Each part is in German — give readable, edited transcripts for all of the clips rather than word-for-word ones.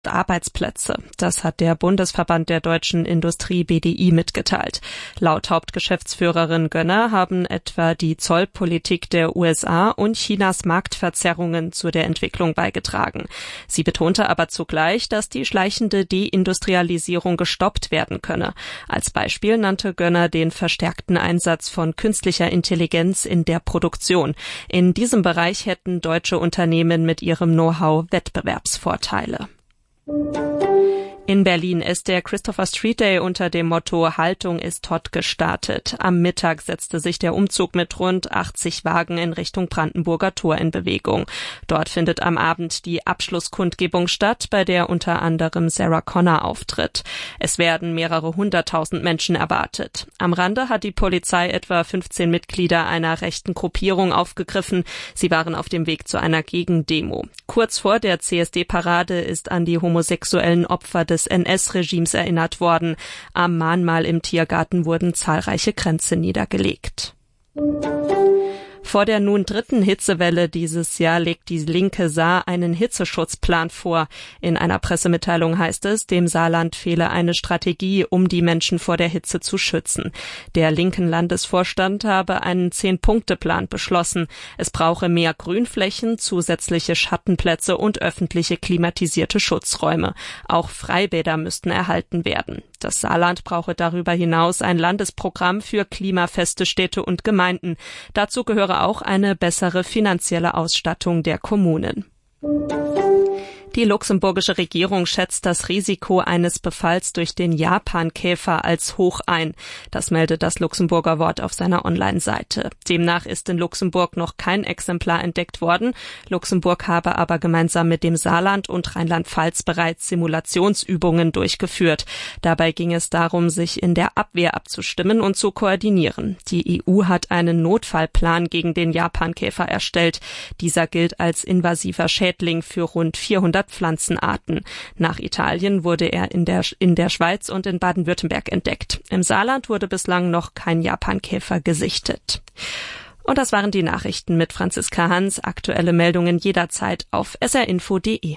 Arbeitsplätze. Das hat der Bundesverband der deutschen Industrie BDI mitgeteilt. Laut Hauptgeschäftsführerin Gönner haben etwa die Zollpolitik der USA und Chinas Marktverzerrungen zu der Entwicklung beigetragen. Sie betonte aber zugleich, dass die schleichende Deindustrialisierung gestoppt werden könne. Als Beispiel nannte Gönner den verstärkten Einsatz von künstlicher Intelligenz in der Produktion. In diesem Bereich hätten deutsche Unternehmen mit ihrem Know-how Wettbewerbsvorteile. In Berlin ist der Christopher Street Day unter dem Motto Haltung ist Hot gestartet. Am Mittag setzte sich der Umzug mit rund 80 Wagen in Richtung Brandenburger Tor in Bewegung. Dort findet am Abend die Abschlusskundgebung statt, bei der unter anderem Sarah Connor auftritt. Es werden mehrere 100.000 Menschen erwartet. Am Rande hat die Polizei etwa 15 Mitglieder einer rechten Gruppierung aufgegriffen. Sie waren auf dem Weg zu einer Gegendemo. Kurz vor der CSD-Parade ist an die homosexuellen Opfer des NS-Regimes erinnert worden. Am Mahnmal im Tiergarten wurden zahlreiche Kränze niedergelegt. Vor der nun dritten Hitzewelle dieses Jahr legt die linke Saar einen Hitzeschutzplan vor. In einer Pressemitteilung heißt es, dem Saarland fehle eine Strategie, um die Menschen vor der Hitze zu schützen. Der linken Landesvorstand habe einen 10-Punkte-Plan beschlossen. Es brauche mehr Grünflächen, zusätzliche Schattenplätze und öffentliche klimatisierte Schutzräume. Auch Freibäder müssten erhalten werden. Das Saarland brauche darüber hinaus ein Landesprogramm für klimafeste Städte und Gemeinden. Dazu gehöre auch eine bessere finanzielle Ausstattung der Kommunen. Die luxemburgische Regierung schätzt das Risiko eines Befalls durch den Japankäfer als hoch ein. Das meldet das Luxemburger Wort auf seiner Online-Seite. Demnach ist in Luxemburg noch kein Exemplar entdeckt worden. Luxemburg habe aber gemeinsam mit dem Saarland und Rheinland-Pfalz bereits Simulationsübungen durchgeführt. Dabei ging es darum, sich in der Abwehr abzustimmen und zu koordinieren. Die EU hat einen Notfallplan gegen den Japankäfer erstellt. Dieser gilt als invasiver Schädling für rund 400 Pflanzenarten. Nach Italien wurde er in der Schweiz und in Baden-Württemberg entdeckt. Im Saarland wurde bislang noch kein Japankäfer gesichtet. Und das waren die Nachrichten mit Franziska Hans. Aktuelle Meldungen jederzeit auf srinfo.de.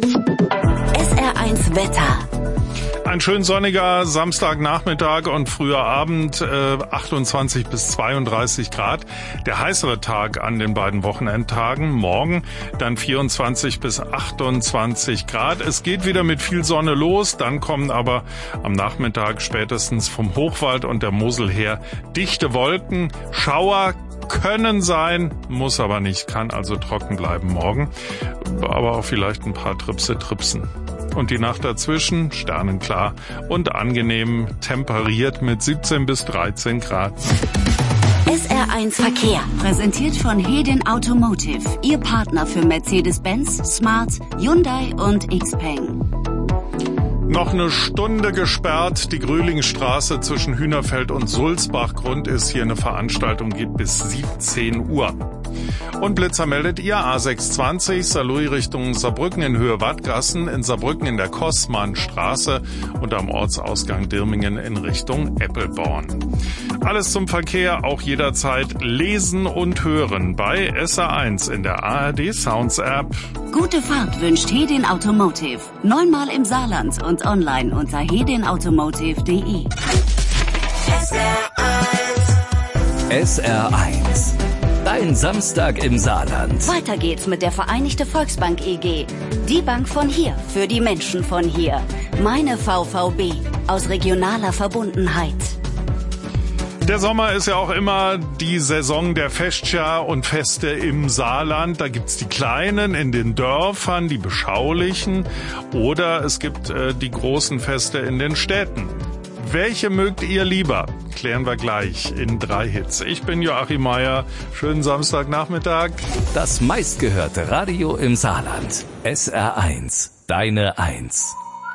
SR1 Wetter. Ein schön sonniger Samstagnachmittag und früher Abend, 28 bis 32 Grad. Der heißere Tag an den beiden Wochenendtagen. Morgen dann 24 bis 28 Grad. Es geht wieder mit viel Sonne los. Dann kommen aber am Nachmittag spätestens vom Hochwald und der Mosel her dichte Wolken. Schauer können sein, muss aber nicht, kann also trocken bleiben morgen. Aber auch vielleicht ein paar Tripsen. Und die Nacht dazwischen sternenklar und angenehm temperiert mit 17 bis 13 Grad. SR1 Verkehr, präsentiert von Hedin Automotive, Ihr Partner für Mercedes-Benz, Smart, Hyundai und Xpeng. Noch eine Stunde gesperrt. Die Grühlingstraße zwischen Hühnerfeld und Sulzbach. Grund ist hier eine Veranstaltung, geht bis 17 Uhr. Und Blitzer meldet ihr A620 Saarlouis Richtung Saarbrücken in Höhe Wattgassen, in Saarbrücken in der Kossmannstraße und am Ortsausgang Dirmingen in Richtung Eppelborn. Alles zum Verkehr auch jederzeit lesen und hören bei SR1 in der ARD Sounds App. Gute Fahrt wünscht Hedin Automotive. 9-mal im Saarland und online unter hedinautomotive.de. SR1. Dein Samstag im Saarland. Weiter geht's mit der Vereinigte Volksbank EG. Die Bank von hier, für die Menschen von hier. Meine VVB, aus regionaler Verbundenheit. Der Sommer ist ja auch immer die Saison der Festschar und Feste im Saarland. Da gibt's die kleinen in den Dörfern, die beschaulichen, oder es gibt die großen Feste in den Städten. Welche mögt ihr lieber? Klären wir gleich in 3 Hits. Ich bin Joachim Meier. Schönen Samstagnachmittag. Das meistgehörte Radio im Saarland. SR1. Deine 1.